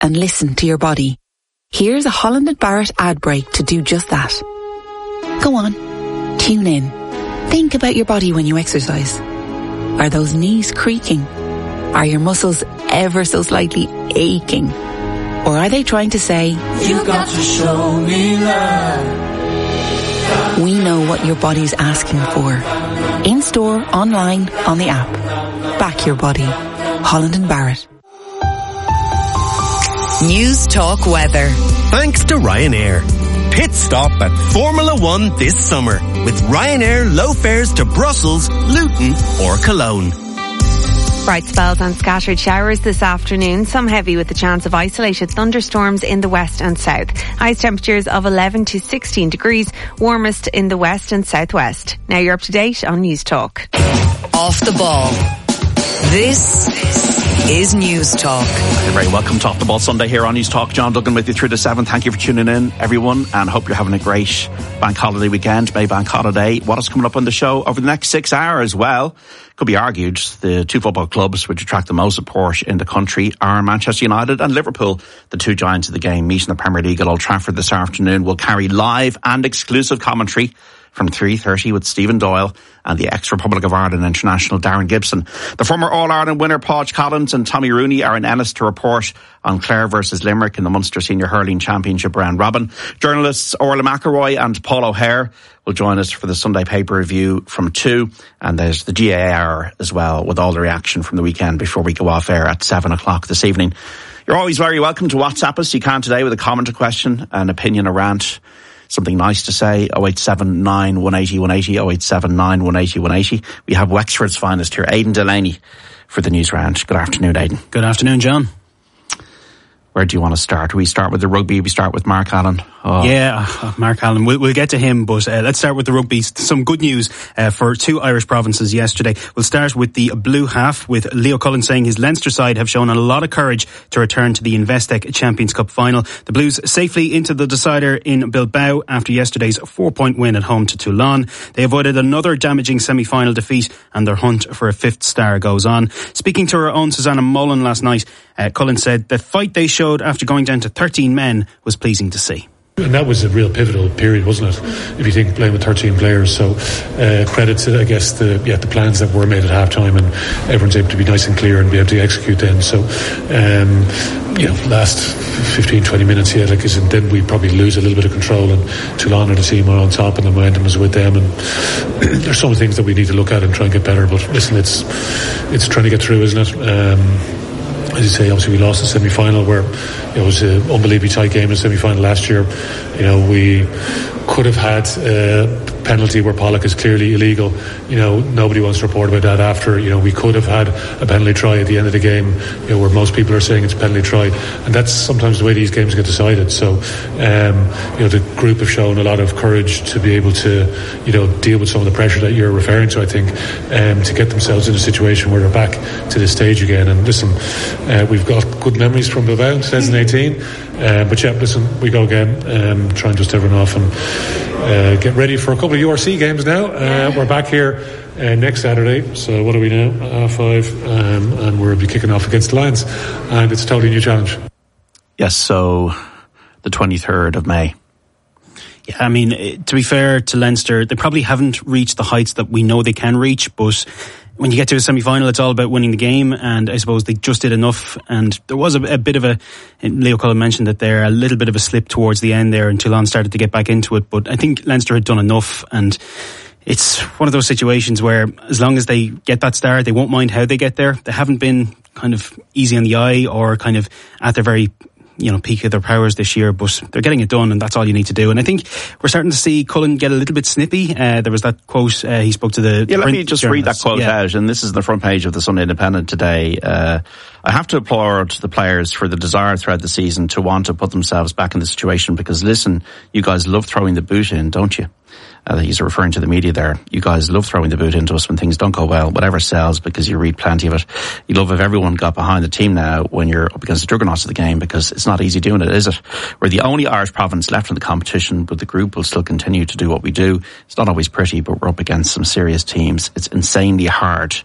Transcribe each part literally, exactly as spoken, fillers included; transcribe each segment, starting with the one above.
and listen to your body. Here's a Holland and Barrett ad break to do just that. Go on, tune in. Think about your body when you exercise. Are those knees creaking? Are your muscles ever so slightly aching? Or are they trying to say, you've got to show me love? We know what your body's asking for. In store, online, on the app. Back your body. Holland and Barrett. News Talk Weather. Thanks to Ryanair. Pit stop at Formula One this summer with Ryanair low fares to Brussels, Luton or Cologne. Bright spells and scattered showers this afternoon, some heavy with the chance of isolated thunderstorms in the west and south. Highest temperatures of eleven to sixteen degrees, warmest in the west and southwest. Now you're up to date on News Talk. Off the ball. This is News Talk. You're very welcome to Off the Ball Sunday here on News Talk. John Duggan with you through the seven. Thank you for tuning in, everyone, and hope you're having a great bank holiday weekend, May Bank Holiday. What is coming up on the show over the next six hours? Well, could be argued the two football clubs which attract the most support in the country are Manchester United and Liverpool. The two giants of the game meeting the Premier League at Old Trafford this afternoon will carry live and exclusive commentary from three thirty with Stephen Doyle and the ex-Republic of Ireland international Darren Gibson. The former All-Ireland winner Padraig Collins and Tommy Rooney are in Ennis to report on Clare versus Limerick in the Munster Senior Hurling Championship round robin. Journalists Orla McElroy and Paul O'Hare will join us for the Sunday paper review from two, and there's the G A A hour as well with all the reaction from the weekend before we go off air at seven o'clock this evening. You're always very welcome to WhatsApp us. You can today with a comment, a question, an opinion, a rant, something nice to say. oh eight seven nine, one eight oh, one eight oh, oh eight seven nine, one eight oh, one eight oh. We have Wexford's finest here, Aidan Delaney, for the news round. Good afternoon, Aidan. Good afternoon, John. Where do you want to start? We start with the rugby. We start with Mark Allen. Oh. Yeah, uh, Mark Allen. We'll, we'll get to him, but uh, let's start with the rugby. Some good news uh, for two Irish provinces yesterday. We'll start with the blue half, with Leo Cullen saying his Leinster side have shown a lot of courage to return to the Investec Champions Cup final. The Blues safely into the decider in Bilbao after yesterday's four-point win at home to Toulon. They avoided another damaging semi-final defeat, and their hunt for a fifth star goes on. Speaking to her own Susanna Mullen last night, uh, Cullen said the fight they showed after going down to thirteen men was pleasing to see. And that was a real pivotal period, wasn't it? If you think playing with thirteen players, so uh, credit to, I guess, the yeah the plans that were made at half time, and everyone's able to be nice and clear and be able to execute then. So, um, you know, last fifteen, twenty minutes, yeah, like, and then we probably lose a little bit of control, and Toulon are the team are on top, and the momentum is with them, and there's some things that we need to look at and try and get better. But listen, it's it's trying to get through, isn't it? Um, As you say, obviously we lost the semi-final, where it was an unbelievably tight game in the semi-final last year. You know, we could have had a penalty where Pollock is clearly illegal. You know, nobody wants to report about that after. You know, we could have had a penalty try at the end of the game, you know, where most people are saying it's a penalty try, and that's sometimes the way these games get decided. So, um, you know, the group have shown a lot of courage to be able to, you know, deal with some of the pressure that you're referring to, I think, um, to get themselves in a situation where they're back to this stage again. And listen, uh, we've got good memories from Bilbao in twenty eighteen, uh, but yeah, listen, we go again, um, try and dust everyone off and uh, get ready for a couple of U R C games now. Uh, we're back here uh, next Saturday, so what are we now? Uh, five, um, and we'll be kicking off against the Lions, and it's a totally new challenge. Yes, so the twenty-third of May. Yeah, I mean, to be fair to Leinster, they probably haven't reached the heights that we know they can reach, but when you get to a semi-final, it's all about winning the game, and I suppose they just did enough. And there was a, a bit of a, Leo Cullen mentioned that there, a little bit of a slip towards the end there, and Toulon started to get back into it, but I think Leinster had done enough, and it's one of those situations where as long as they get that start, they won't mind how they get there. They haven't been kind of easy on the eye or kind of at their very, you know, peak of their powers this year, but they're getting it done, and that's all you need to do. And I think we're starting to see Cullen get a little bit snippy. Uh, there was that quote, uh, he spoke to the Yeah, let me just read that quote yeah. out, and this is the front page of the Sunday Independent today. Uh, I have to applaud the players for the desire throughout the season to want to put themselves back in the situation, because listen, you guys love throwing the boot in, don't you? I think he's referring to the media there. You guys love throwing the boot into us when things don't go well, whatever sells, because you read plenty of it. You love if everyone got behind the team now when you're up against the juggernauts of the game, because it's not easy doing it, is it? We're the only Irish province left in the competition, but the group will still continue to do what we do. It's not always pretty, but we're up against some serious teams. It's insanely hard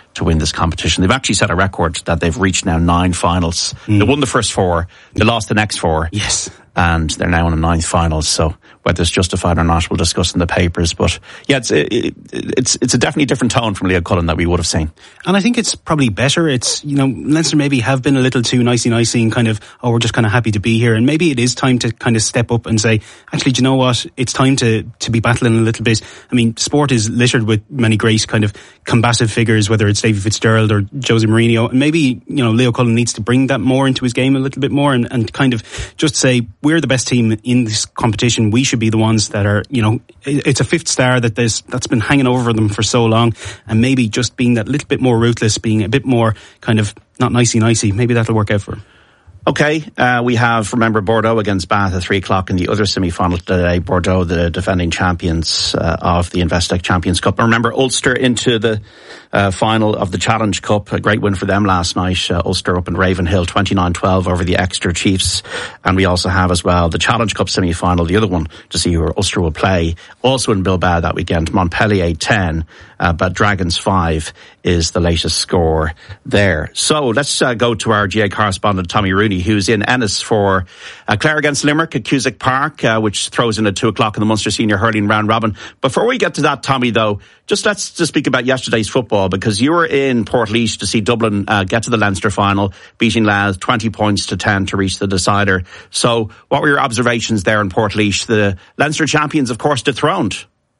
to win this competition. They've actually set a record that they've reached now nine finals. Mm. They won the first four, they lost the next four. Yes. And they're now in a ninth final. So whether it's justified or not, we'll discuss in the papers. But yeah, it's it, it's it's a definitely different tone from Leo Cullen that we would have seen. And I think it's probably better. It's, you know, Leinster maybe have been a little too nicey-nicey and kind of, oh, we're just kind of happy to be here. And maybe it is time to kind of step up and say, actually, do you know what? It's time to, to be battling a little bit. I mean, sport is littered with many great kind of combative figures, whether it's David Fitzgerald or Jose Mourinho. And maybe, you know, Leo Cullen needs to bring that more into his game a little bit more and, and kind of just say, we're the best team in this competition. We should be the ones that are, you know, it's a fifth star that there's, that's been hanging over them for so long. And maybe just being that little bit more ruthless, being a bit more kind of not nicey-nicey, maybe that'll work out for him. Okay, uh, we have, remember, Bordeaux against Bath at three o'clock in the other semi-final today. Bordeaux, the defending champions uh, of the Investec Champions Cup. And remember, Ulster into the uh, final of the Challenge Cup. A great win for them last night. Uh, Ulster up in Ravenhill, twenty-nine twelve over the Exeter Chiefs. And we also have as well the Challenge Cup semi-final, the other one, to see who Ulster will play. Also in Bilbao that weekend, Montpellier ten, uh, but Dragons five is the latest score there. So let's uh, go to our G A correspondent, Tommy Rooney, who's in Ennis for uh, Clare against Limerick at Cusack Park, uh, which throws in at two o'clock in the Munster Senior Hurling Round Robin. Before we get to that, Tommy, though, just let's just speak about yesterday's football, because you were in Portlaoise to see Dublin uh, get to the Leinster final, beating Louth twenty points to ten to reach the decider. So what were your observations there in Portlaoise? The Leinster champions, of course, dethroned.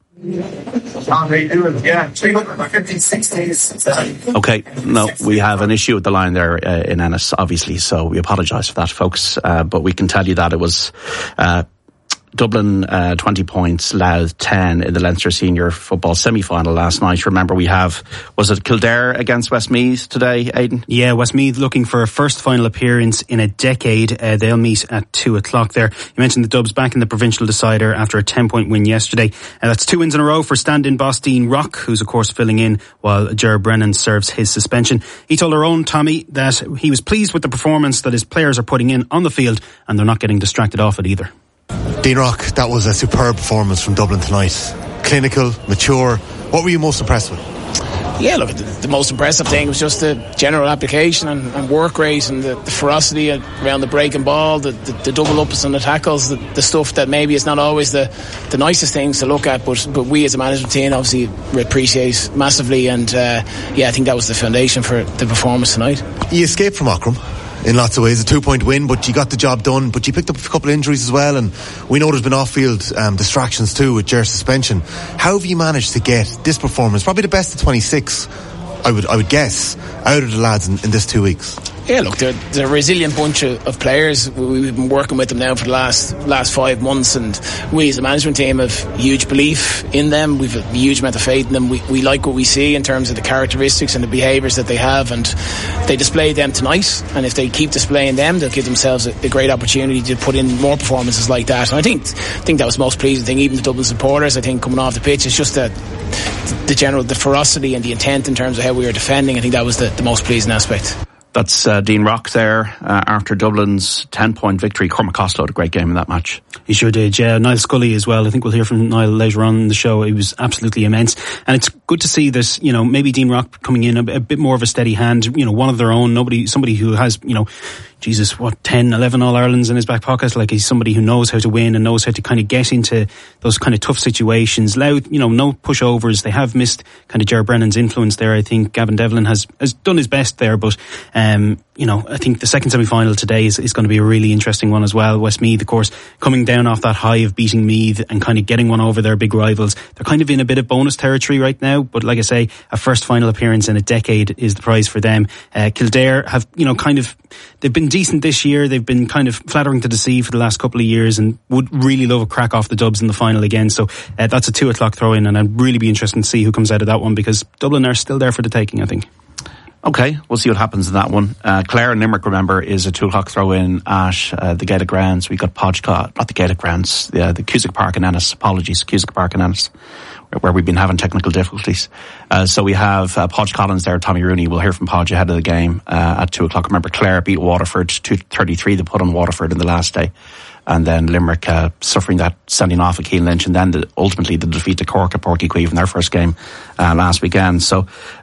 Yeah, three hundred fifty, sixty. Okay, no, we have an issue with the line there uh, in Ennis, obviously, so we apologise for that, folks. Uh, but we can tell you that it was uh, Dublin uh, twenty points, Louth ten in the Leinster Senior Football semi-final last night. Remember, we have, was it Kildare against Westmeath today, Aidan? Yeah, Westmeath looking for a first final appearance in a decade. Uh, they'll meet at two o'clock there. You mentioned the Dubs back in the provincial decider after a ten point win yesterday. Uh, that's two wins in a row for stand-in boss Dean Rock, who's of course filling in while Ger Brennan serves his suspension. He told our own Tommy that he was pleased with the performance that his players are putting in on the field, and they're not getting distracted off it either. Dean Rock, that was a superb performance from Dublin tonight. Clinical, mature. What were you most impressed with? Yeah, look, the, the most impressive thing was just the general application and, and work rate and the, the ferocity around the breaking ball, the, the, the double ups and the tackles, the, the stuff that maybe is not always the, the nicest things to look at, but but we as a management team obviously appreciate massively, and uh, yeah, I think that was the foundation for the performance tonight. You escaped from Ockram in lots of ways, a two-point win, but you got the job done, but you picked up a couple of injuries as well, and we know there's been off-field um, distractions too with Ger's suspension. How have you managed to get this performance, probably the best of twenty-six, I would I would guess, out of the lads in, in this two weeks? Yeah, look, they're, they're a resilient bunch of, of players. We've been working with them now for the last last five months, and we as a management team have huge belief in them. We've a huge amount of faith in them. We, we like what we see in terms of the characteristics and the behaviours that they have, and they display them tonight. And if they keep displaying them, they'll give themselves a, a great opportunity to put in more performances like that. And I think I think that was the most pleasing thing. Even the Dublin supporters, I think, coming off the pitch, it's just that the general, the ferocity and the intent in terms of how we were defending. I think that was the, the most pleasing aspect. That's uh, Dean Rock there uh, after Dublin's ten-point victory. Cormac Costello had a great game in that match. He sure did, yeah. Niall Scully as well. I think we'll hear from Niall later on in the show. He was absolutely immense. And it's good to see this, you know, maybe Dean Rock coming in a, a bit more of a steady hand, you know, one of their own, nobody, somebody who has, you know, Jesus, what, ten, eleven All-Irelands in his back pocket. Like, he's somebody who knows how to win and knows how to kind of get into those kind of tough situations. Loud, you know, no pushovers. They have missed kind of Ger Brennan's influence there. I think Gavin Devlin has, has done his best there, but, um, you know, I think the second semi-final today is, is going to be a really interesting one as well. Westmeath, of course, coming down off that high of beating Meath and kind of getting one over their big rivals. They're kind of in a bit of bonus territory right now, but like I say, a first final appearance in a decade is the prize for them. Uh, Kildare have, you know, kind of, they've been decent this year. They've been kind of flattering to the sea for the last couple of years and would really love a crack off the Dubs in the final again. So uh, that's a two o'clock throw in, and I'd really be interested to see who comes out of that one, because Dublin are still there for the taking, I think. Okay, we'll see what happens in that one. Uh, Clare and Limerick, remember, is a two o'clock throw in at uh, the Gaelic Grounds. We got Podgcott, not the Gaelic Grounds, the, the Cusack Park in Ennis. Apologies, Cusack Park in Ennis, where, where we've been having technical difficulties. Uh, so we have uh, Podge Collins there, Tommy Rooney. We'll hear from Podge ahead of the game uh, at two o'clock. Remember, Clare beat Waterford two thirty-three. They put on Waterford in the last day. And then Limerick uh, suffering that sending off of Keane Lynch, and then the, ultimately the defeat to Cork at Porty Queeve in their first game uh, last weekend. So uh,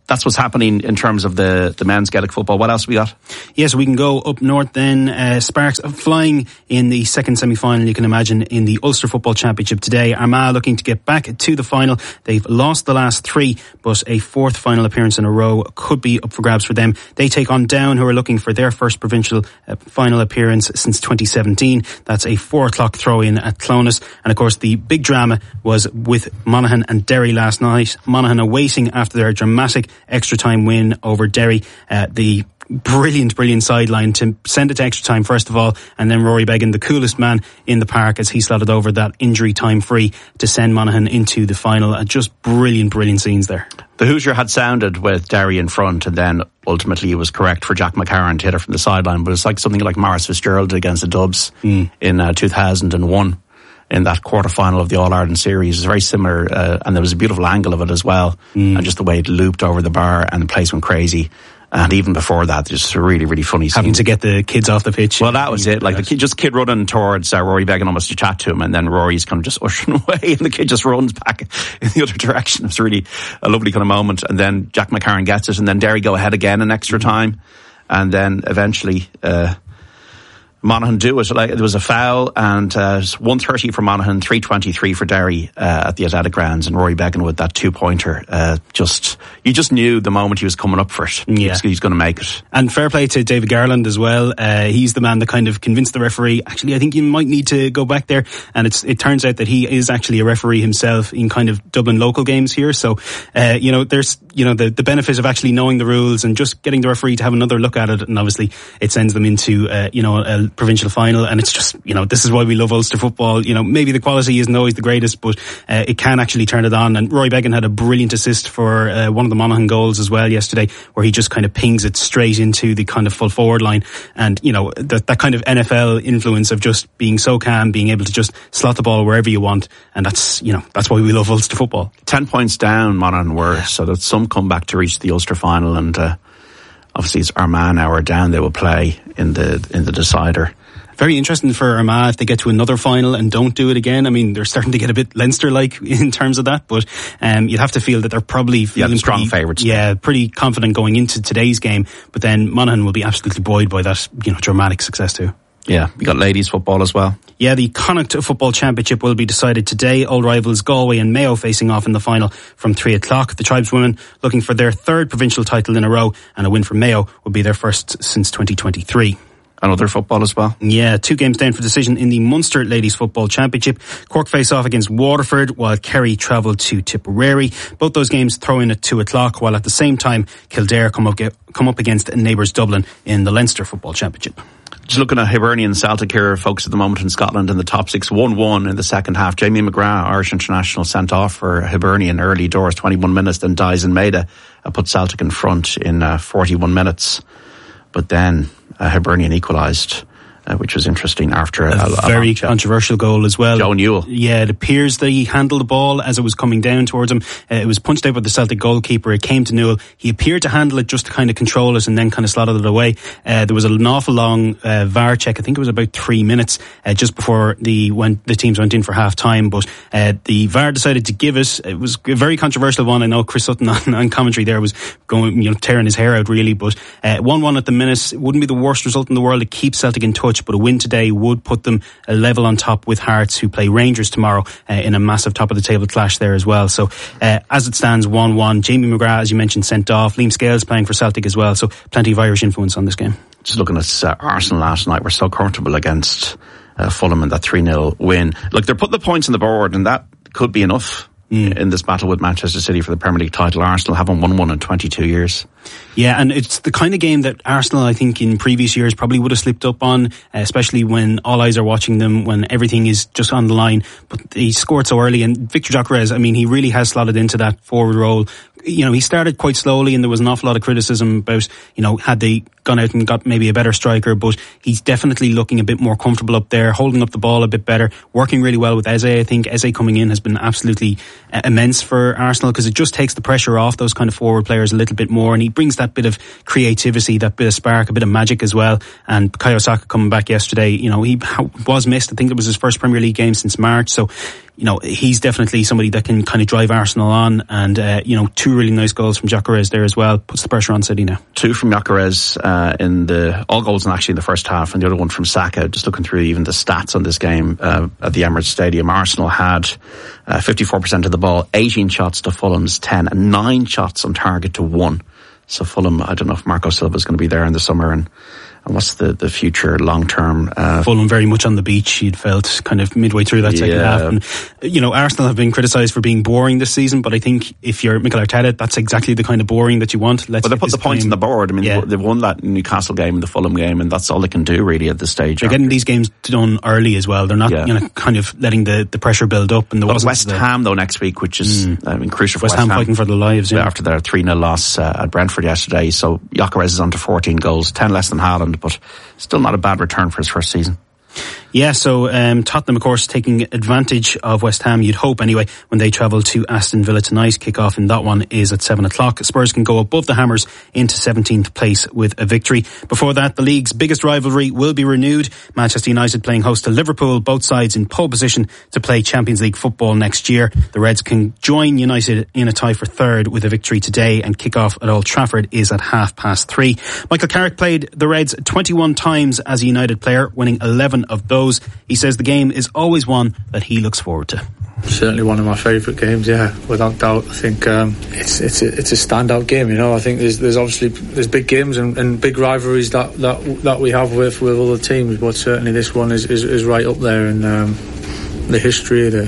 that's what's happening in terms of the, the men's Gaelic football. What else we got? Yes, we can go up north then. Uh, Sparks flying in the second semi-final, you can imagine, in the Ulster Football Championship today. Armagh looking to get back to the final. They've lost the last three, but a fourth final appearance in a row could be up for grabs for them. They take on Down, who are looking for their first provincial uh, final appearance since twenty seventeen. That's a four o'clock throw-in at Clonus. And of course, the big drama was with Monaghan and Derry last night. Monaghan awaiting after their dramatic extra time win over Derry. Uh, the brilliant, brilliant sideline to send it to extra time first of all, and then Rory Beggan, the coolest man in the park, as he slotted over that injury time free to send Monaghan into the final. Uh, just brilliant, brilliant scenes there. The Hoosier had sounded with Derry in front, and then ultimately it was correct for Jack McCarron to hit it from the sideline. But it's like something like Maurice Fitzgerald did against the Dubs mm. in uh, two thousand one. In that quarter-final of the All-Ireland series. It's very similar, uh, and there was a beautiful angle of it as well, mm. and just the way it looped over the bar and the place went crazy. And even before that, just a really, really funny scene. Having to get the kids off the pitch. Well, that was it. Like the kid, just kid running towards uh, Rory Beggan almost to chat to him, and then Rory's kind of just ushering away, and the kid just runs back in the other direction. It was really a lovely kind of moment. And then Jack McCarron gets it, and then Derry go ahead again in extra time, and then eventually uh Monaghan do it. Like, there was a foul, and uh, one thirty for Monaghan, three twenty-three for Derry uh, at the Athletic Grounds, and Rory Beggan with that two-pointer. Uh, just you just knew the moment he was coming up for it. Yeah. He's, he's going to make it. And fair play to David Garland as well. Uh, he's the man that kind of convinced the referee. Actually, I think you might need to go back there. And it's it turns out that he is actually a referee himself in kind of Dublin local games here. So, uh, you know, there's you know the the benefit of actually knowing the rules and just getting the referee to have another look at it. And obviously, it sends them into uh, you know a provincial final, and it's just, you know, this is why we love Ulster football. You know, maybe the quality isn't always the greatest, but uh, it can actually turn it on. And Rory Beggan had a brilliant assist for uh, one of the Monaghan goals as well yesterday, where he just kind of pings it straight into the kind of full forward line. And, you know, that, that kind of N F L influence of just being so calm, being able to just slot the ball wherever you want. And that's, you know, that's why we love Ulster football. Ten points down, Monaghan were, yeah. So that's some comeback to reach the Ulster final. And uh, obviously it's Armagh now are down, they will play in the in the decider. Very interesting for Armagh if they get to another final and don't do it again. I mean, they're starting to get a bit Leinster-like in terms of that, but um, you'd have to feel that they're probably feeling yeah, strong pretty, favourites. Yeah, pretty confident going into today's game. But then Monaghan will be absolutely buoyed by that, you know, dramatic success too. Yeah, we got ladies football as well. Yeah, the Connacht Football Championship will be decided today. Old rivals Galway and Mayo facing off in the final from three o'clock. The Tribeswomen looking for their third provincial title in a row, and a win for Mayo will be their first since twenty twenty-three. And other football as well. Yeah, two games down for decision in the Munster Ladies Football Championship. Cork face off against Waterford while Kerry travel to Tipperary. Both those games throw in at two o'clock, while at the same time Kildare come up, come up against neighbours Dublin in the Leinster Football Championship. Just looking at Hibernian Celtic here, folks, at the moment in Scotland in the top six, one one in the second half. Jamie McGrath, Irish international, sent off for Hibernian early doors, twenty-one minutes. Then Dyson Maida uh, put Celtic in front in uh, forty-one minutes. But then uh, Hibernian equalised, uh, which was interesting after a, a, a very controversial goal as well. Joe Newell. Yeah, it appears that he handled the ball as it was coming down towards him. Uh, it was punched out by the Celtic goalkeeper. It came to Newell. He appeared to handle it just to kind of control it and then kind of slotted it away. Uh, there was an awful long uh, V A R check. I think it was about three minutes uh, just before the when the teams went in for half time. But uh, the V A R decided to give it. It was a very controversial one. I know Chris Sutton on, on commentary there was going, you know, tearing his hair out really. But one one uh, at the minute, it wouldn't be the worst result in the world. It keeps Celtic in touch, but a win today would put them a level on top with Hearts, who play Rangers tomorrow uh, in a massive top of the table clash there as well. So uh, as it stands, one one. Jamie McGrath, as you mentioned, sent off. Liam Scales playing for Celtic as well, so plenty of Irish influence on this game. Just looking at uh, Arsenal last night, we're so comfortable against uh, Fulham in that three nil win. Look, they're putting the points on the board, and that could be enough mm. in this battle with Manchester City for the Premier League title. Arsenal haven't won one in twenty-two years. Yeah, and it's the kind of game that Arsenal, I think, in previous years probably would have slipped up on, uh, especially when all eyes are watching them, when everything is just on the line. But he scored so early, and Victor Gyökeres, I mean, he really has slotted into that forward role. You know, he started quite slowly, and there was an awful lot of criticism about, you know, had they gone out and got maybe a better striker, but he's definitely looking a bit more comfortable up there, holding up the ball a bit better, working really well with Eze. I think Eze coming in has been absolutely uh, immense for Arsenal, because it just takes the pressure off those kind of forward players a little bit more, and he brings that bit of creativity, that bit of spark, a bit of magic as well. And Bukayo Saka coming back yesterday, you know, he was missed. I think it was his first Premier League game since March, so you know, he's definitely somebody that can kind of drive Arsenal on, and uh, you know, two really nice goals from Gyökeres there as well. Puts the pressure on City now. Two from Gyökeres uh, in the all goals in actually in the first half, and the other one from Saka. Just looking through even the stats on this game uh, at the Emirates Stadium, Arsenal had uh, fifty-four percent of the ball, eighteen shots to Fulham's ten, and nine shots on target to one. So Fulham, I don't know if Marco Silva is going to be there in the summer, and, and what's the, the future long term? Uh, Fulham very much on the beach, you'd felt kind of midway through that second yeah. half. And, you know, Arsenal have been criticised for being boring this season, but I think if you're Mikel Arteta, that's exactly the kind of boring that you want. Let's but they put the points on the board. I mean, yeah. they've won that Newcastle game and the Fulham game, and that's all they can do really at this stage. They're getting these games done early as well. They're not, yeah. you know, kind of letting the, the pressure build up. And the West the, Ham though next week, which is mm. I mean, crucial for West, West Ham, Ham fighting for their lives. Yeah. After their three nil loss uh, at Brentford yesterday, so Gyökeres is on to fourteen goals, ten less than Haaland, but still not a bad return for his first season. Yeah, so um, Tottenham, of course, taking advantage of West Ham, you'd hope anyway, when they travel to Aston Villa tonight. Kick-off in that one is at seven o'clock. Spurs can go above the Hammers into seventeenth place with a victory. Before that, the league's biggest rivalry will be renewed. Manchester United playing host to Liverpool, both sides in pole position to play Champions League football next year. The Reds can join United in a tie for third with a victory today, and kick-off at Old Trafford is at half past three. Michael Carrick played the Reds twenty-one times as a United player, winning eleven of those. He says the game is always one that he looks forward to. Certainly one of my favourite games, yeah, without doubt. I think um, it's it's a, it's a standout game. You know, I think there's there's obviously there's big games and, and big rivalries that, that that we have with, with other teams, but certainly this one is, is, is right up there. And um, the history, the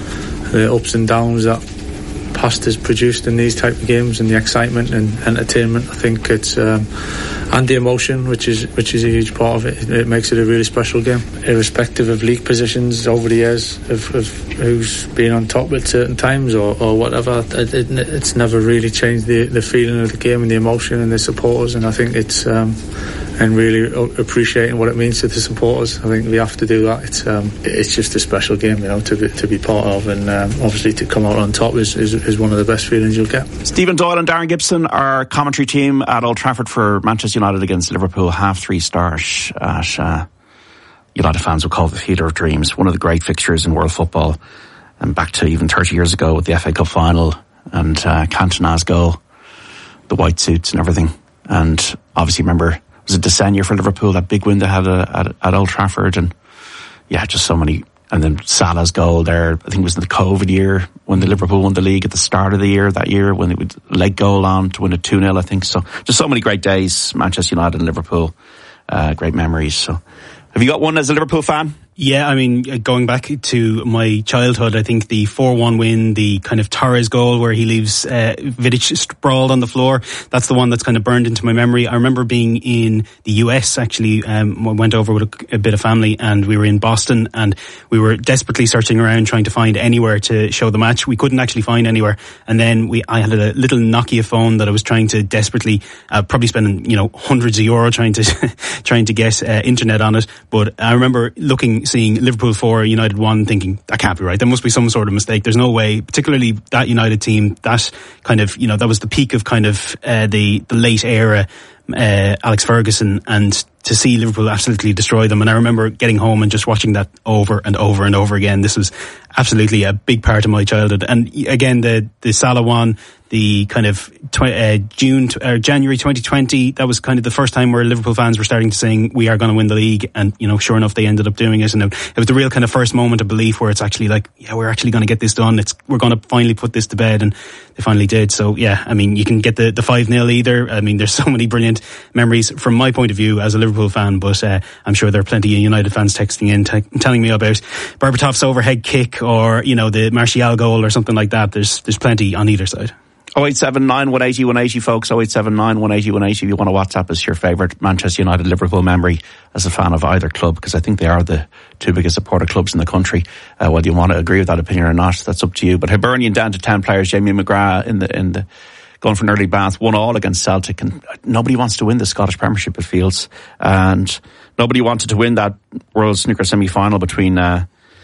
the ups and downs that past has produced in these type of games, and the excitement and entertainment, I think it's um, and the emotion, which is which is a huge part of it. It makes it a really special game, irrespective of league positions over the years of, of who's been on top at certain times or, or whatever. It, it, it's never really changed the the feeling of the game and the emotion and the supporters. And I think it's um, and really appreciating what it means to the supporters. I think we have to do that. It's um, it's just a special game, you know, to be, to be part of, and um, obviously to come out on top is, is is one of the best feelings you'll get. Stephen Doyle and Darren Gibson, our commentary team at Old Trafford for Manchester United against Liverpool, half three start at uh, United fans would call the Theatre of Dreams, one of the great fixtures in world football, and back to even thirty years ago with the F A Cup final and uh, Cantona's goal, the white suits and everything. And obviously remember, was it Desenia for Liverpool, that big win they had at, at Old Trafford, and yeah, just so many. And then Salah's goal there, I think it was in the COVID year when the Liverpool won the league at the start of the year, that year when it would leg goal on to win it two nil, I think. So just so many great days, Manchester United and Liverpool, uh, great memories. So have you got one as a Liverpool fan? Yeah, I mean, going back to my childhood, I think the four one win, the kind of Torres goal where he leaves uh, Vidic sprawled on the floor, that's the one that's kind of burned into my memory. I remember being in the U S, actually, um, I went over with a, a bit of family, and we were in Boston, and we were desperately searching around trying to find anywhere to show the match. We couldn't actually find anywhere, and then we I had a little Nokia phone that I was trying to desperately, uh, probably spending, you know, hundreds of euro trying to trying to get uh, internet on it. But I remember looking, seeing Liverpool four, United one, thinking that can't be right. There must be some sort of mistake. There's no way, particularly that United team, that kind of, you know, that was the peak of kind of uh, the, the late era uh, Alex Ferguson, and to see Liverpool absolutely destroy them. And I remember getting home and just watching that over and over and over again. This was absolutely a big part of my childhood. And again, the, the Salah one, the kind of tw- uh, June or January twenty twenty, that was kind of the first time where Liverpool fans were starting to sing, we are going to win the league. And, you know, sure enough, they ended up doing it. And it, it was the real kind of first moment of belief where it's actually like, yeah, we're actually going to get this done. It's, we're going to finally put this to bed. And they finally did. So yeah, I mean, you can get the, the five nil either. I mean, there's so many brilliant memories from my point of view as a Liverpool fan, but uh, I'm sure there are plenty of United fans texting in, t- telling me about Berbatov's overhead kick, or, you know, the Martial goal or something like that. There's, there's plenty on either side. oh eight seven nine, one eight zero, one eight zero folks, oh eight seven nine, one eight zero, one eight zero if you want to WhatsApp us your favourite Manchester United Liverpool memory as a fan of either club, because I think they are the two biggest supporter clubs in the country. Uh, whether you want to agree with that opinion or not, that's up to you. But Hibernian down to ten players, Jamie McGrath in the in the going for an early bath, one all against Celtic, and nobody wants to win the Scottish Premiership, it feels, and nobody wanted to win that World Snooker semi-final between uh,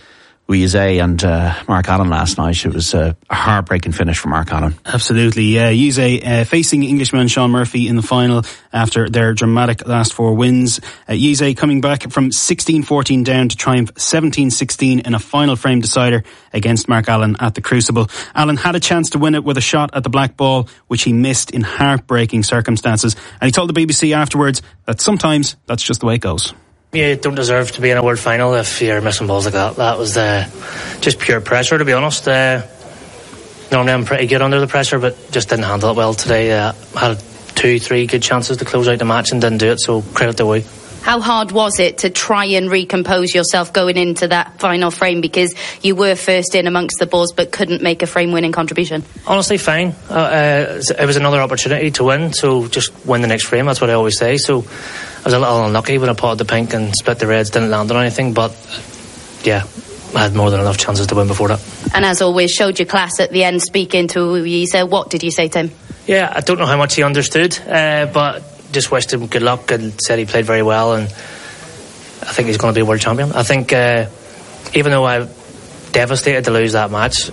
Ueze and uh, Mark Allen last night. It was a heartbreaking finish for Mark Allen. Absolutely, yeah. Ueze uh, facing Englishman Sean Murphy in the final after their dramatic last four wins. Uh, Ueze coming back from sixteen fourteen down to triumph seventeen sixteen in a final frame decider against Mark Allen at the Crucible. Allen had a chance to win it with a shot at the black ball, which he missed in heartbreaking circumstances. And he told the B B C afterwards that sometimes that's just the way it goes. You don't deserve to be in a world final if you're missing balls like that. That was uh, just pure pressure, to be honest. Uh, normally I'm pretty good under the pressure, but just didn't handle it well today. Uh, had two, three good chances to close out the match and didn't do it, so credit to Wee. How hard was it to try and recompose yourself going into that final frame, because you were first in amongst the balls but couldn't make a frame-winning contribution? Honestly, fine. Uh, uh, it was another opportunity to win, so just win the next frame, that's what I always say. So I was a little unlucky when I potted the pink and split the reds, didn't land on anything, but yeah, I had more than enough chances to win before that. And as always, showed your class at the end, speaking to Ueze. What did you say to him? Yeah, I don't know how much he understood, uh, but just wished him good luck and said he played very well, and I think he's going to be a world champion. I think uh, even though I'm devastated to lose that match,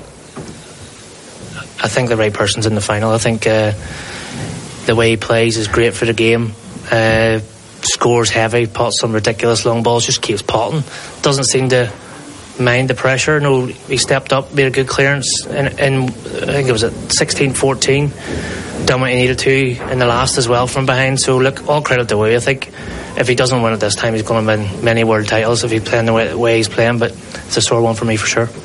I think the right person's in the final. I think uh, the way he plays is great for the game. Uh, scores heavy, pots some ridiculous long balls, just keeps potting. Doesn't seem to mind the pressure. No, he stepped up, made a good clearance, and I think it was at sixteen fourteen. Done what he needed to in the last as well from behind. So look, all credit to Wee. I think if he doesn't win it this time, he's going to win many world titles if he's playing the way, the way he's playing. But it's a sore one for me for sure.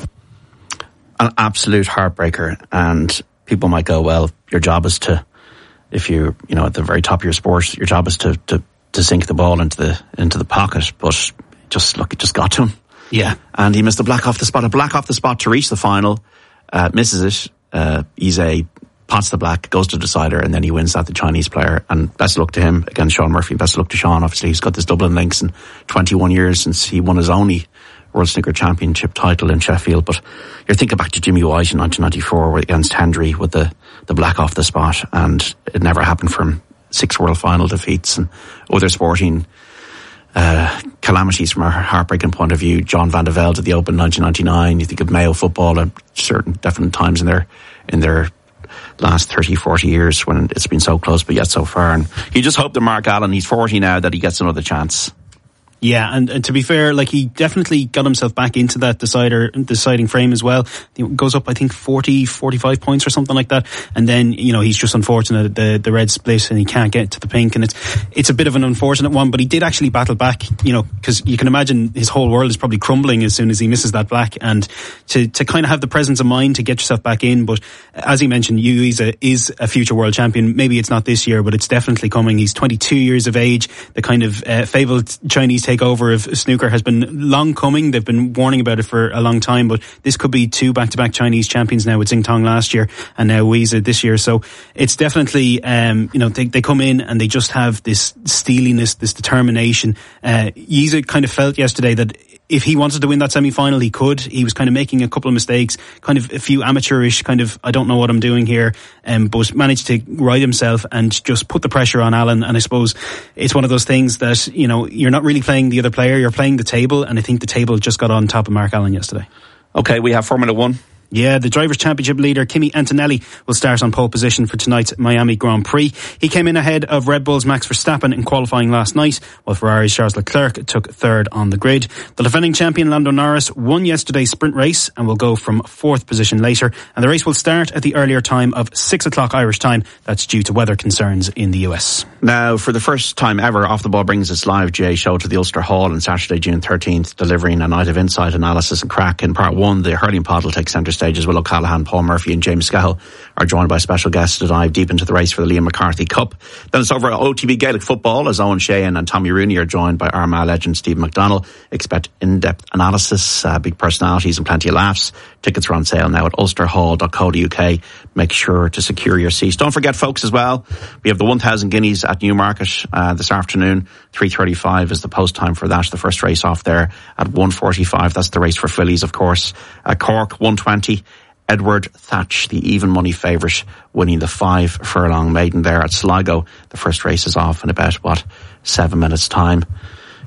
An absolute heartbreaker, and people might go, well, your job is to, if you're, you know, at the very top of your sport, your job is to to, to sink the ball into the into the pocket. But just look, it just got to him. Yeah, and he missed a black off the spot, a black off the spot to reach the final. Uh, misses it. Uh, Ueze pots the black, goes to the decider, and then he wins that, the Chinese player. And best of luck to him against Sean Murphy. Best of luck to Sean. Obviously, he's got this Dublin links in twenty-one years since he won his only World Snooker Championship title in Sheffield. But you're thinking back to Jimmy White in nineteen ninety-four against Hendry with the, the black off the spot, and it never happened for him. Six world final defeats and other sporting uh, calamities from a heartbreaking point of view. John Van de Velde at the Open nineteen ninety-nine. You think of Mayo football at certain definite times in their in their last thirty, forty years when it's been so close but yet so far. And you just hope that Mark Allen, he's forty now, that he gets another chance. Yeah, and, and to be fair, like, he definitely got himself back into that decider, deciding frame as well. He goes up, I think, forty, forty-five points or something like that. And then, you know, he's just unfortunate, the, the red split, and he can't get to the pink. And it's, it's a bit of an unfortunate one, but he did actually battle back, you know, because you can imagine his whole world is probably crumbling as soon as he misses that black. And to, to kind of have the presence of mind to get yourself back in. But as he mentioned, Ueze is a future world champion. Maybe it's not this year, but it's definitely coming. He's twenty-two years of age. The kind of uh, fabled Chinese takeover of snooker has been long coming. They've been warning about it for a long time, but this could be two back-to-back Chinese champions now, with Xing Tong last year and now Ueze this year. So it's definitely, um, you know, they, they come in and they just have this steeliness, this determination. Uh, Ueze kind of felt yesterday that if he wanted to win that semi-final, he could. He was kind of making a couple of mistakes, kind of a few amateurish, kind of, I don't know what I'm doing here, um, but managed to right himself and just put the pressure on Allen. And I suppose it's one of those things that, you know, you're not really playing the other player, you're playing the table, and I think the table just got on top of Mark Allen yesterday. Okay, we have Formula One. Yeah, the Drivers' Championship leader Kimi Antonelli will start on pole position for tonight's Miami Grand Prix. He came in ahead of Red Bull's Max Verstappen in qualifying last night, while Ferrari's Charles Leclerc took third on the grid. The defending champion Lando Norris won yesterday's sprint race and will go from fourth position later. And the race will start at the earlier time of six o'clock Irish time. That's due to weather concerns in the U S. Now, for the first time ever, Off the Ball brings its live G A show to the Ulster Hall on Saturday, June thirteenth, delivering a night of insight, analysis and crack. In part one, the hurling pod will take centre stage as Will O'Callaghan, Paul Murphy and James Scahill are joined by special guests to dive deep into the race for the Liam McCarthy Cup. Then it's over at O T B Gaelic Football as Owen Sheehan and Tommy Rooney are joined by Armagh legend Steve McDonnell. Expect in-depth analysis, uh, big personalities and plenty of laughs. Tickets are on sale now at ulster hall dot co dot uk. Make sure to secure your seats. Don't forget, folks, as well, we have the one thousand guineas at Newmarket uh, this afternoon. three thirty-five is the post time for that. The first race off there at one forty-five. That's the race for fillies, of course. Uh, Cork, one twenty. Edward Thatch, the even money favourite, winning the five furlong maiden there at Sligo. The first race is off in about, what, seven minutes' time.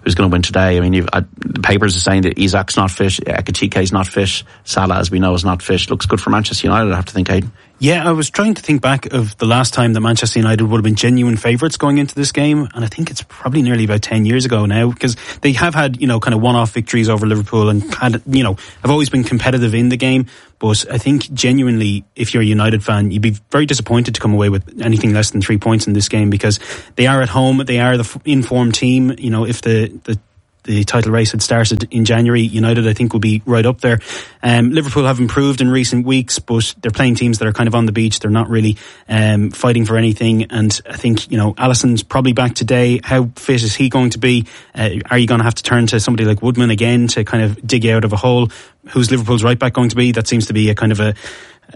who's going to win today. I mean, you've, uh, the papers are saying that Isak's not fit, Ekitike's not fit, Salah, as we know, is not fit. Looks good for Manchester United, I have to think, Aidan. Yeah, I was trying to think back of the last time that Manchester United would have been genuine favourites going into this game, and I think it's probably nearly about ten years ago now, because they have had, you know, kind of one-off victories over Liverpool and had, you know, have always been competitive in the game. But I think genuinely, if you're a United fan, you'd be very disappointed to come away with anything less than three points in this game, because they are at home, they are the informed team. You know, if the the the title race had started in January, United, I think, will be right up there. Um, Liverpool have improved in recent weeks, but they're playing teams that are kind of on the beach. They're not really um, fighting for anything. And I think, you know, Alisson's probably back today. How fit is he going to be? Uh, are you going to have to turn to somebody like Woodman again to kind of dig you out of a hole? Who's Liverpool's right back going to be? That seems to be a kind of a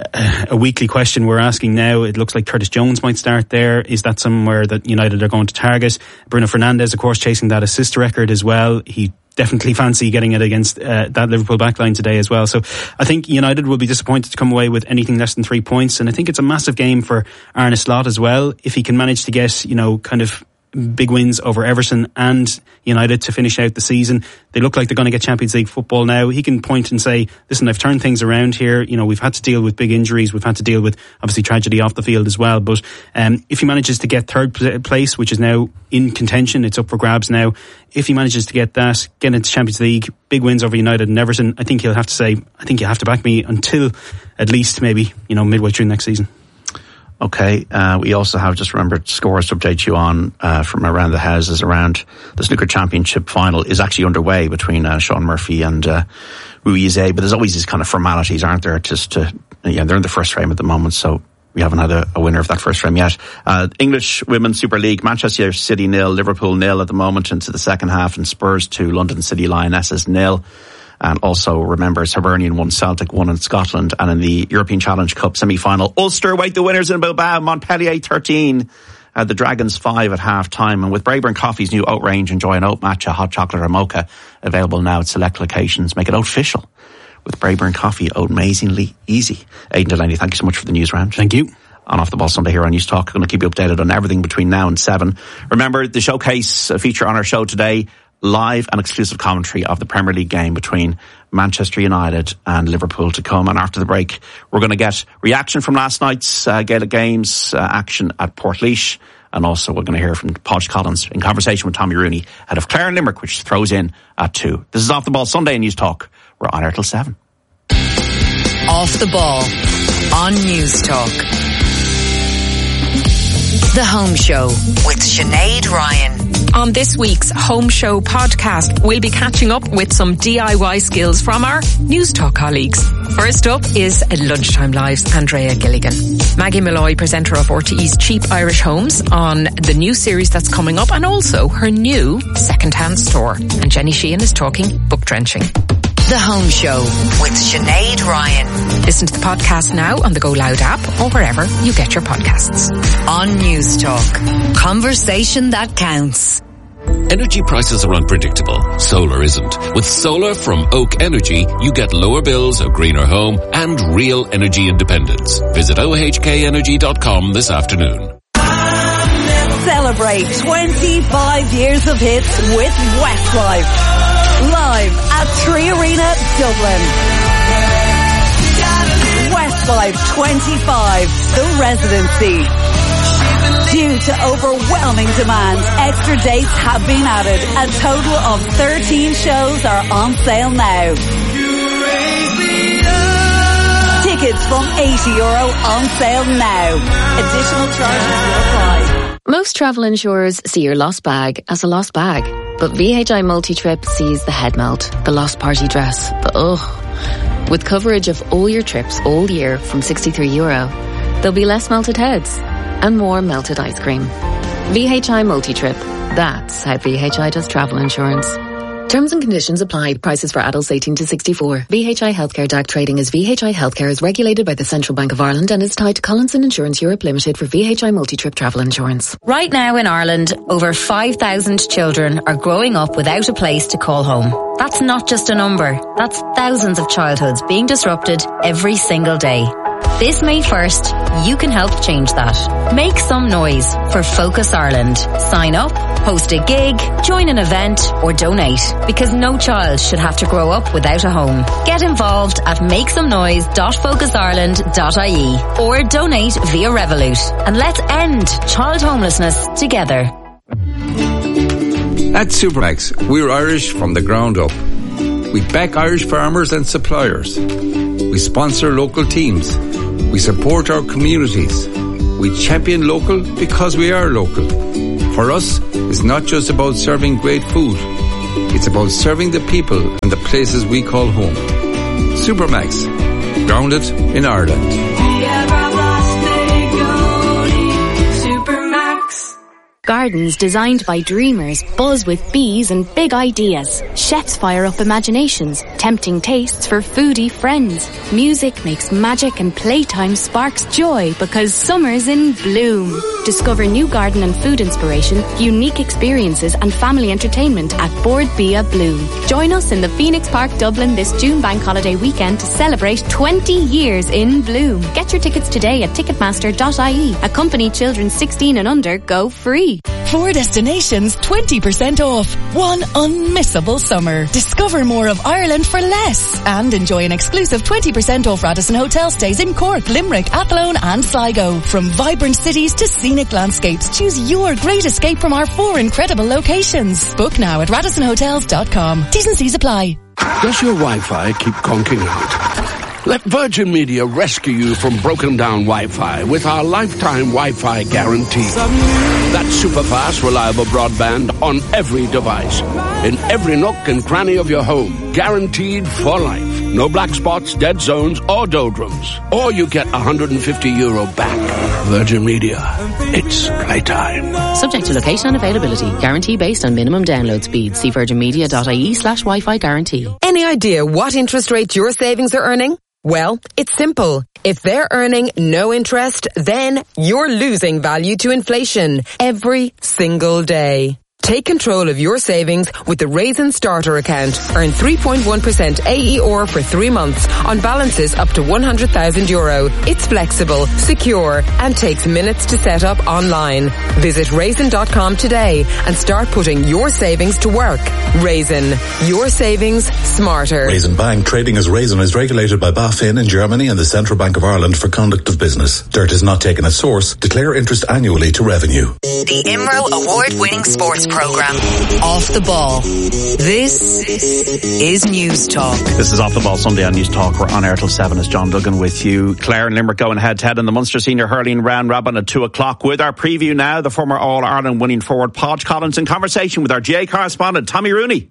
a weekly question we're asking now. It looks like Curtis Jones might start there. Is that somewhere that United are going to target? Bruno Fernandes, of course, chasing that assist record as well. He definitely fancy getting it against uh, that Liverpool backline today as well. So I think United will be disappointed to come away with anything less than three points. And I think it's a massive game for Arne Slot as well. If he can manage to get, you know, kind of big wins over Everton and United to finish out the season. They look like they're going to get Champions League football now. He can point and say, listen, I've turned things around here. You know, we've had to deal with big injuries. We've had to deal with, obviously, tragedy off the field as well. But um, if he manages to get third place, which is now in contention, it's up for grabs now. If he manages to get that, get into Champions League, big wins over United and Everton, I think he'll have to say, I think you have to back me until at least maybe, you know, midway through next season. Okay, uh, we also have, just remembered, scores to update you on uh, from around the houses around the Snooker Championship final is actually underway between uh, Sean Murphy and uh, Ruiz. But there's always these kind of formalities, aren't there? Just to, yeah, they're in the first frame at the moment, so we haven't had a, a winner of that first frame yet. Uh, English Women's Super League, Manchester City nil, Liverpool nil at the moment into the second half, and Spurs two, London City Lionesses nil. And also, remember, Hibernian won, Celtic won in Scotland. And in the European Challenge Cup semi-final, Ulster await the winners in Bilbao, Montpellier thirteen, uh, the Dragons five at half-time. And with Braeburn Coffee's new oat range, enjoy an oat matcha, hot chocolate or mocha, available now at select locations. Make it oat official with Braeburn Coffee, oat amazingly easy. Aidan Delaney, thank you so much for the news round. Thank you. On Off the Ball Sunday here on News Talk. I'm going to keep you updated on everything between now and seven. Remember, the showcase feature on our show today, live and exclusive commentary of the Premier League game between Manchester United and Liverpool to come. And after the break, we're going to get reaction from last night's uh, Gaelic Games uh, action at Portlaoise. And also we're going to hear from Podge Collins in conversation with Tommy Rooney, head of Clare and Limerick, which throws in at two. This is Off the Ball Sunday in News Talk. We're on air till seven. Off the Ball on News Talk. The Home Show with Sinead Ryan. On this week's Home Show podcast, we'll be catching up with some D I Y skills from our News Talk colleagues. First up is Lunchtime Live's Andrea Gilligan. Maggie Malloy, presenter of R T E's Cheap Irish Homes, on the new series that's coming up, and also her new second-hand store. And Jenny Sheehan is talking book drenching. The Home Show with Sinead Ryan. Listen to the podcast now on the Go Loud app or wherever you get your podcasts. On News Talk, conversation that counts. Energy prices are unpredictable. Solar isn't. With solar from Oak Energy, you get lower bills, a greener home, and real energy independence. Visit O H K energy dot com this afternoon. Celebrate twenty-five years of hits with Westlife. Live at Tree Arena, Dublin. Westlife twenty-five, the residency. Due to overwhelming demand, extra dates have been added. A total of thirteen shows are on sale now. Tickets from eighty euro on sale now. Additional charges will apply. Most travel insurers see your lost bag as a lost bag. But V H I Multi-Trip sees the head melt, the lost party dress, the ugh. With coverage of all your trips all year from sixty-three euro, there'll be less melted heads and more melted ice cream. V H I Multi-Trip. That's how V H I does travel insurance. Terms and conditions apply. Prices for adults eighteen to sixty-four. V H I Healthcare D A C trading as V H I Healthcare is regulated by the Central Bank of Ireland and is tied to Collinson Insurance Europe Limited for V H I Multi-Trip travel insurance. Right now in Ireland, over five thousand children are growing up without a place to call home. That's not just a number. That's thousands of childhoods being disrupted every single day. This May first, you can help change that. Make some noise for Focus Ireland. Sign up Host a gig, join an event, or donate, because no child should have to grow up without a home. Get involved at make some noise dot focus ireland dot I E or donate via Revolut, and let's end child homelessness together. At Supermax, we're Irish from the ground up. We back Irish farmers and suppliers. We sponsor local teams. We support our communities. We champion local because we are local. For us, it's not just about serving great food. It's about serving the people and the places we call home. Supermax, grounded in Ireland. Gardens designed by dreamers buzz with bees and big ideas. Chefs fire up imaginations, tempting tastes for foodie friends. Music makes magic and playtime sparks joy because summer's in bloom. Discover new garden and food inspiration, unique experiences and family entertainment at Board Bia Bloom. Join us in the Phoenix Park, Dublin this June bank holiday weekend to celebrate twenty years in bloom. Get your tickets today at ticketmaster dot I E. Accompany children sixteen and under go free. Four destinations, twenty percent off. One unmissable summer. Discover more of Ireland for less. And enjoy an exclusive twenty percent off Radisson Hotel stays in Cork, Limerick, Athlone and Sligo. From vibrant cities to scenic landscapes, choose your great escape from our four incredible locations. Book now at radisson hotels dot com. T's and C's apply. Does your Wi-Fi keep conking out? Let Virgin Media rescue you from broken down Wi-Fi with our lifetime Wi-Fi guarantee. That's super fast, reliable broadband on every device, in every nook and cranny of your home, guaranteed for life. No black spots, dead zones, or doldrums. Or you get one hundred fifty euro back. Virgin Media. It's playtime. Subject to location and availability. Guarantee based on minimum download speed. See virginmedia dot I E slash Wi-Fi guarantee. Any idea what interest rate your savings are earning? Well, it's simple. If they're earning no interest, then you're losing value to inflation every single day. Take control of your savings with the Raisin Starter account. Earn three point one percent A E R for three months on balances up to one hundred thousand euro. It's flexible, secure, and takes minutes to set up online. Visit raisin dot com today and start putting your savings to work. Raisin, your savings smarter. Raisin Bank, trading as Raisin, is regulated by BaFin in Germany and the Central Bank of Ireland for conduct of business. Dirt is not taken at source. Declare interest annually to revenue. The I M R O award-winning sports program, Off the Ball. This is News Talk. This is Off the Ball Sunday on News Talk. We're on air till seven. It's John Duggan with you. Clare and Limerick going head to head in the Munster Senior Hurling Round Robin at two o'clock. With our preview now, the former All-Ireland winning forward Podge Collins in conversation with our G A correspondent Tommy Rooney.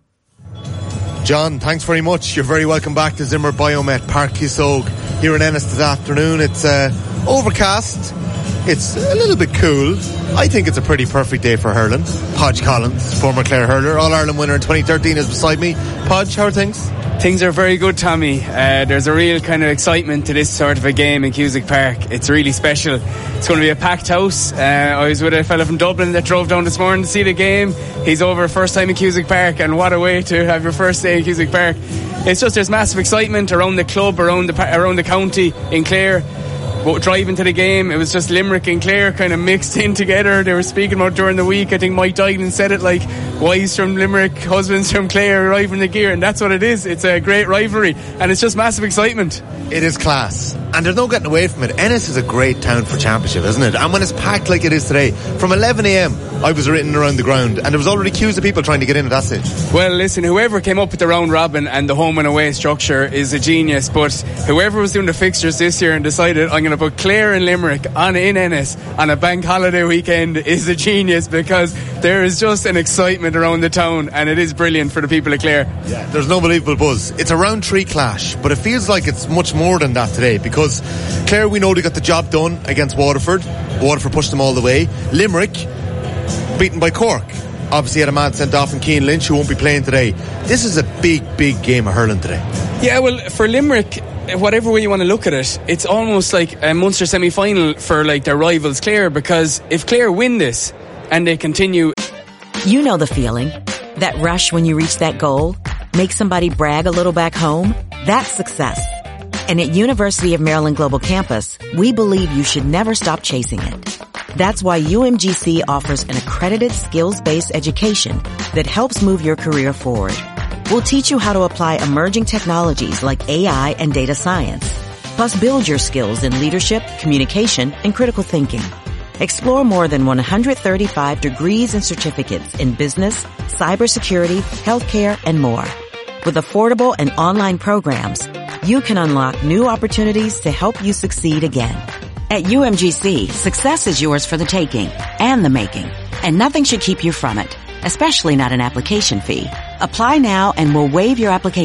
John, thanks very much. You're very welcome back to Zimmer Biomet Park Kisog here in Ennis this afternoon. It's uh, overcast. It's a little bit cool. I think it's a pretty perfect day for hurling. Podge Collins, former Clare hurler, All-Ireland winner in twenty thirteen, is beside me. Podge, how are things? Things are very good, Tommy. Uh, there's a real kind of excitement to this sort of a game in Cusack Park. It's really special. It's going to be a packed house. Uh, I was with a fella from Dublin that drove down this morning to see the game. He's over first time in Cusack Park, and what a way to have your first day in Cusack Park. It's just there's massive excitement around the club, around the around the county in Clare. But driving to the game, it was just Limerick and Clare kind of mixed in together. They were speaking about during the week. I think Mike Dylan said it like, wives from Limerick, husbands from Clare arriving the gear, and that's what it is. It's a great rivalry, and it's just massive excitement. It is class, and there's no getting away from it. Ennis is a great town for championship, isn't it? And when it's packed like it is today, from eleven a.m. I was written around the ground, and there was already queues of people trying to get in at that stage. Well, listen, whoever came up with the round robin and the home and away structure is a genius, but whoever was doing the fixtures this year and decided I'm going to put Clare and Limerick on in Ennis on a bank holiday weekend is a genius, because there is just an excitement around the town, and it is brilliant for the people of Clare. Yeah, there's no believable buzz. It's a round three clash, but it feels like it's much more than that today, because Clare, we know they got the job done against Waterford. Waterford pushed them all the way. Limerick beaten by Cork. Obviously had a man sent off in Cian Lynch, who won't be playing today. This is a big, big game of hurling today. Yeah, well, for Limerick, whatever way you want to look at it, it's almost like a Munster semi-final for like their rivals Clare, because if Clare win this and they continue... You know the feeling. That rush when you reach that goal, make somebody brag a little back home. That's success. And at University of Maryland Global Campus, we believe you should never stop chasing it. That's why U M G C offers an accredited skills-based education that helps move your career forward. We'll teach you how to apply emerging technologies like A I and data science, plus build your skills in leadership, communication, and critical thinking. Explore more than one hundred thirty-five degrees and certificates in business, cybersecurity, healthcare, and more. With affordable and online programs, you can unlock new opportunities to help you succeed again. At U M G C, success is yours for the taking and the making, and nothing should keep you from it, especially not an application fee. Apply now and we'll waive your application